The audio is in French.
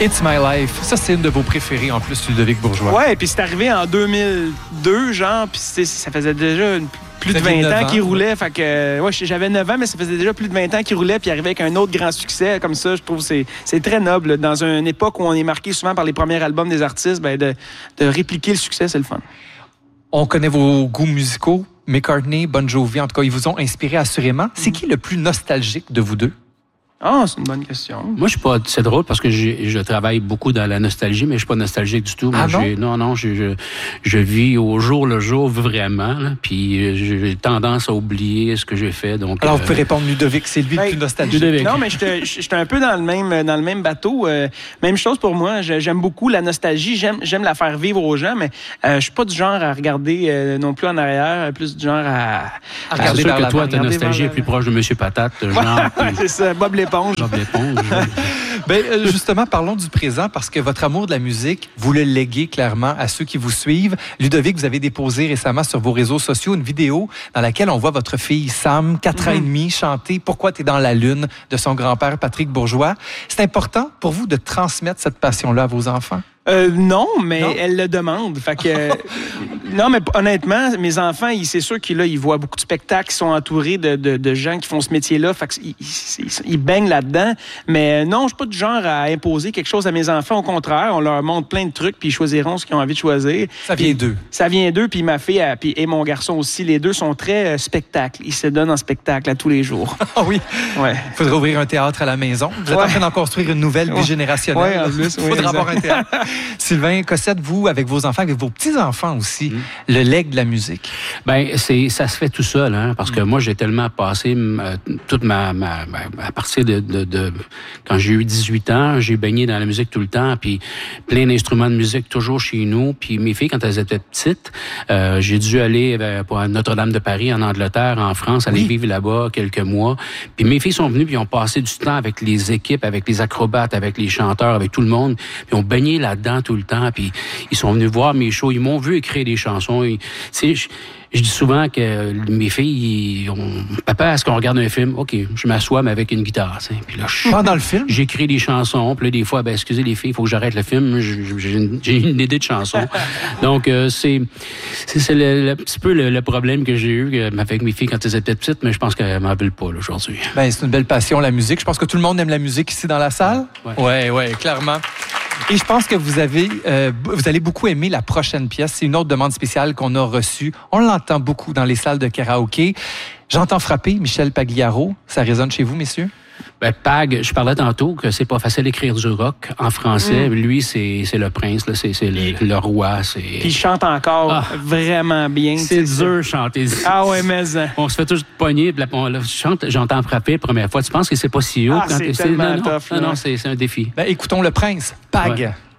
It's My Life. Ça, c'est une de vos préférées en plus, Ludovic Bourgeois. Ouais, puis c'est arrivé en 2002, genre, puis ça faisait déjà plus de 20 ans qu'il roulait. Fait que, ouais, j'avais 9 ans, mais ça faisait déjà plus de 20 ans qu'il roulait, puis il arrivait avec un autre grand succès. Comme ça, je trouve que c'est très noble. Dans une époque où on est marqué souvent par les premiers albums des artistes, de répliquer le succès, c'est le fun. On connaît vos goûts musicaux. McCartney, Bon Jovi, en tout cas, ils vous ont inspiré assurément. C'est qui le plus nostalgique de vous deux? Ah, c'est une bonne question. Moi, je suis pas. C'est drôle parce que je travaille beaucoup dans la nostalgie, mais je suis pas nostalgique du tout. Moi, non, je vis au jour le jour vraiment. Là, puis j'ai tendance à oublier ce que j'ai fait. Donc, alors, vous pouvez répondre Ludovic, c'est lui le plus nostalgique. Ludovic. Non, mais j'étais un peu dans le même bateau. Même chose pour moi. J'aime beaucoup la nostalgie. J'aime la faire vivre aux gens, mais je suis pas du genre à regarder non plus en arrière, plus du genre à regarder vers l'avant. C'est sûr que toi, ta nostalgie est plus proche de Monsieur Patate. Genre, c'est ça, Bob l'éponge. Justement, parlons du présent parce que votre amour de la musique, vous le léguez clairement à ceux qui vous suivent. Ludovic, vous avez déposé récemment sur vos réseaux sociaux une vidéo dans laquelle on voit votre fille Sam, 4 ans et demi, chanter « Pourquoi t'es dans la lune » de son grand-père Patrick Bourgeois. C'est important pour vous de transmettre cette passion-là à vos enfants? Non, mais elle le demande. Fait que non, mais honnêtement, mes enfants, c'est sûr qu'ils voient beaucoup de spectacles, ils sont entourés de gens qui font ce métier-là. Fait qu'ils baignent là-dedans. Mais non, je suis pas du genre à imposer quelque chose à mes enfants. Au contraire, on leur montre plein de trucs, puis ils choisiront ce qu'ils ont envie de choisir. Ça vient d'eux. Ça vient d'eux, puis ma fille et mon garçon aussi, les deux sont très spectacles. Ils se donnent en spectacle à tous les jours. Ah oui? Ouais. Il faudrait ouvrir un théâtre à la maison. Vous êtes en train d'en construire une nouvelle bigénérationnelle. Oui, en plus. Il faudra avoir un théâtre. Sylvain Cossette, vous, avec vos enfants, avec vos petits-enfants aussi, le legs de la musique. Ben, ça se fait tout seul, hein, parce que moi, j'ai tellement passé toute à partir de quand j'ai eu 18 ans, j'ai baigné dans la musique tout le temps, puis plein d'instruments de musique toujours chez nous. Puis mes filles, quand elles étaient petites, j'ai dû aller à Notre-Dame de Paris, en Angleterre, en France, aller vivre là-bas quelques mois. Puis mes filles sont venues, puis ils ont passé du temps avec les équipes, avec les acrobates, avec les chanteurs, avec tout le monde. Puis on baignait là-dedans tout le temps, puis ils sont venus voir mes shows, ils m'ont vu écrire des chansons. Tu sais, je dis souvent que mes filles, papa, est-ce qu'on regarde un film? OK, je m'assois, mais avec une guitare. T'sais. Puis là, pendant le film? J'écris des chansons. Puis là, des fois, excusez les filles, il faut que j'arrête le film. J'ai une idée de chanson. Donc, c'est un petit peu le problème que j'ai eu avec mes filles quand elles étaient petites, mais je pense qu'elles m'en veulent pas là, aujourd'hui. Ben, c'est une belle passion, la musique. Je pense que tout le monde aime la musique ici dans la salle. Ouais, clairement. Et je pense que vous allez beaucoup aimer la prochaine pièce. C'est une autre demande spéciale qu'on a reçue. On l'entend beaucoup dans les salles de karaoké. J'entends frapper Michel Pagliaro. Ça résonne chez vous, messieurs? Ben, Pag, je parlais tantôt que c'est pas facile d'écrire du rock en français. Lui, c'est le prince, là, c'est le roi. Puis il chante encore vraiment bien. C'est dur de chanter. Ah ouais, mais on se fait tous pogner. J'entends frapper la première fois. Tu penses que c'est pas si haut? C'est tellement tough. Non, c'est un défi. Ben, écoutons le prince, Pag. Ouais.